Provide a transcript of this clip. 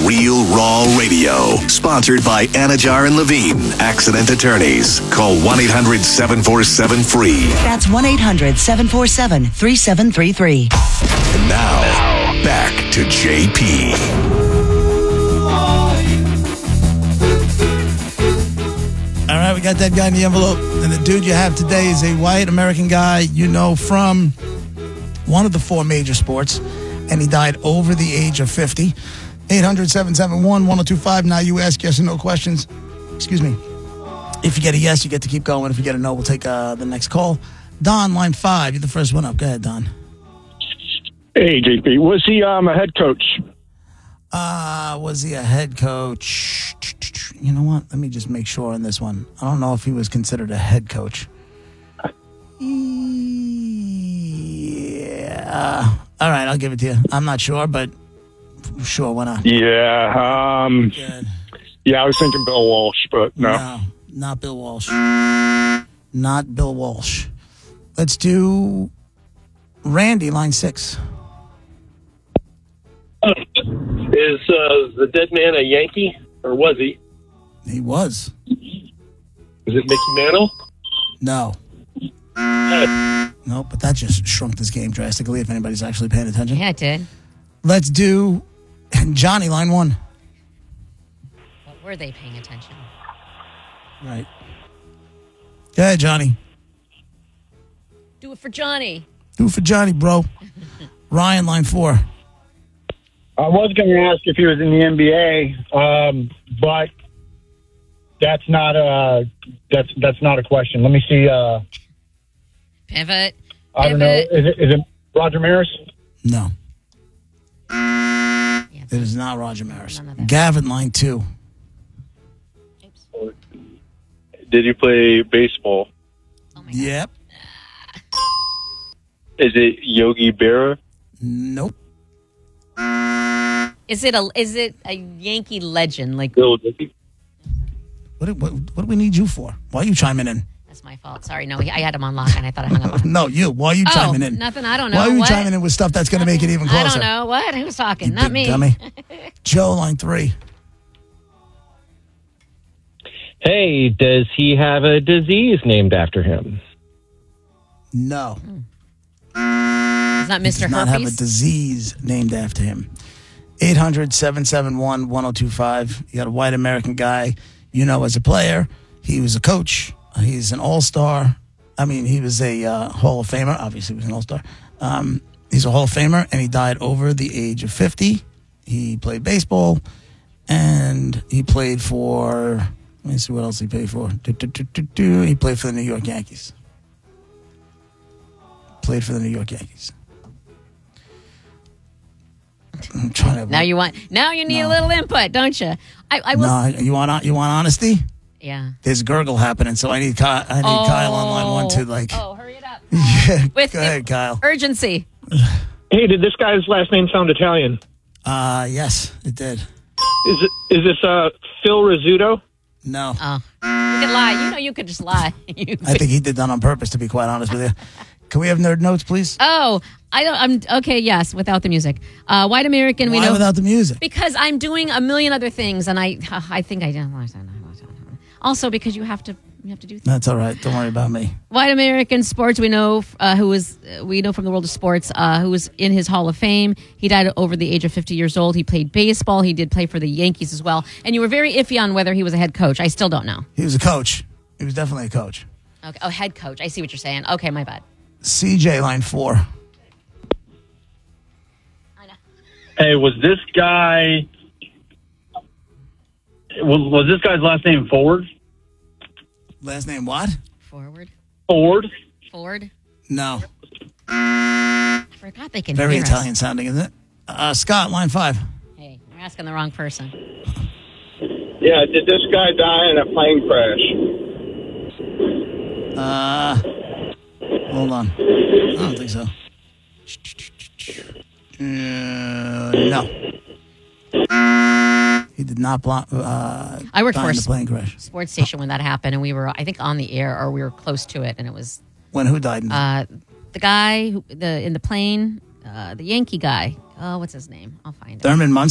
Real Raw Radio. Sponsored by Anajar and Levine, Accident Attorneys. Call 1-800-747-FREE. That's 1-800-747-3733. And now, back to JP. All right, we got that guy in the envelope. And the dude you have today is a white American guy you know from one of the four major sports. And he died over the age of 50. 800-771-1025. Now you ask yes or no questions. Excuse me. If you get a yes, you get to keep going. If you get a no, we'll take the next call. Don, line 5. You're the first one up. Go ahead, Don. Hey, JP. Was he a head coach? Was he a head coach? You know what? Let me just make sure on this one. I don't know if he was considered a head coach. Yeah. All right, I'll give it to you. I'm not sure, but sure, why not? Yeah. Yeah, I was thinking Bill Walsh, but no. No, not Bill Walsh. Not Bill Walsh. Let's do Randy, line 6. Is the dead man a Yankee, or was he? He was. Is it Mickey Mantle? No. No, but that just shrunk this game drastically if anybody's actually paying attention. Yeah, it did. Let's do Johnny, line 1. What were they paying attention? Right. Go ahead, Johnny. Do it for Johnny. Do it for Johnny, bro. Ryan, line 4. I was going to ask if he was in the NBA, but that's not a question. Let me see. Pivot. I don't know. Is it Roger Maris? No. Yeah, It is not Roger Maris. None of that. Gavin, line 2. Oops. Did he play baseball? Oh my God. Yep. Is it Yogi Berra? Nope. Is it a Yankee legend? Like, Bill Dickey? What do we need you for? Why are you chiming in? that's my fault. Sorry. No, I had him on lock and I thought I hung up on him. No, you. Why are you chiming in? Nothing. I don't know. Why are you What? chiming in with stuff that's going to make it even closer? I don't know. What? Who's talking? You Not big me. dummy. Joe, line 3. Hey, does he have a disease named after him? No. It's not He Mr. does not have a Herpes. disease named after him. 800-771-1025. You got a white American guy you know as a player. He was a coach. He's an all-star. I mean, he was a Hall of Famer. Obviously, he was an all-star. He's a Hall of Famer, and he died over the age of 50. He played baseball, and he played for... Let me see what else he played for. He played for the New York Yankees. Played for the New York Yankees. I'm trying to... Now you need a little input, don't you? I will. No, you want honesty? Yeah. There's gurgle happening, so I need Kyle on line 1 to like. Oh, hurry it up. Yeah, With go ahead, Kyle. urgency. Hey, did this guy's last name sound Italian? Yes, it did. Is this Phil Rizzuto? No, Oh, you could lie. You know, you could just lie. I think he did that on purpose. To be quite honest with you, can we have nerd notes, please? Oh, I'm okay. Yes, without the music. White American. Why We know without the music? because I'm doing a million other things, and I think I didn't. Also, because you have to do things. That's all right. Don't worry about me. White American sports. We know we know from the world of sports who was in his Hall of Fame. He died over the age of 50 years old. He played baseball. He did play for the Yankees as well. And you were very iffy on whether he was a head coach. I still don't know. He was a coach. He was definitely a coach. Okay. Oh, head coach. I see what you're saying. Okay, my bad. CJ, line 4. I know. Hey, was this guy's last name Ford? Last name what? Forward. Ford? Ford. No. I forgot they can Very hear us. Italian sounding, isn't it? Scott, line 5. Hey, you're asking the wrong person. Yeah, did this guy die in a plane crash? Hold on. I don't think so. No. He did not I worked die for in the plane crash. sports station when that happened, and we were, I think, on the air or we were close to it, and it was Who died? the guy in the plane, the Yankee guy. Oh, what's his name? I'll find it. Thurman Munson.